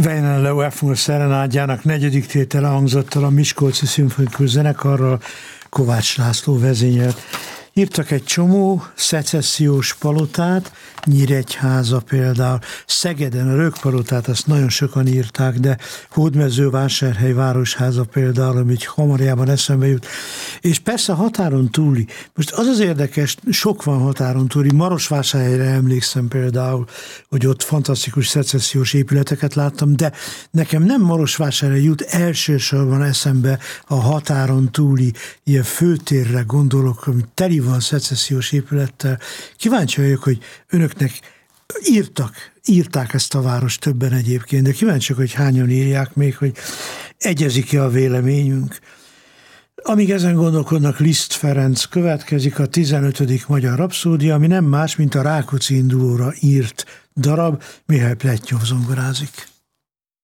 Weiner Leo F. szerenádjának negyedik tétele hangzott el a Miskolci Szimfonikus Zenekarral, Kovács László vezényelt. Írtak egy csomó szecessziós palotát, Nyíregyháza például, Szegeden a Rögpalotát, azt nagyon sokan írták, de Hódmezővásárhely Városháza például, ami hamarjában eszembe jut. És persze határon túli. Most az érdekes, sok van határon túli. Marosvásárhelyre emlékszem például, hogy ott fantasztikus szecessziós épületeket láttam, de nekem nem Marosvásárhely jut elsősorban eszembe a határon túli ilyen főtérre gondolok, ami teli van szecessziós épülettel. Kíváncsi vagyok, hogy önöknek írták ezt a várost többen egyébként, de kíváncsiak, hogy hányan írják még, hogy egyezik-e a véleményünk. Amíg ezen gondolkodnak, Liszt Ferenc következik, a 15. Magyar Rapszódia, ami nem más, mint a Rákóczi indulóra írt darab, Mihály Pletnyov zongorázik.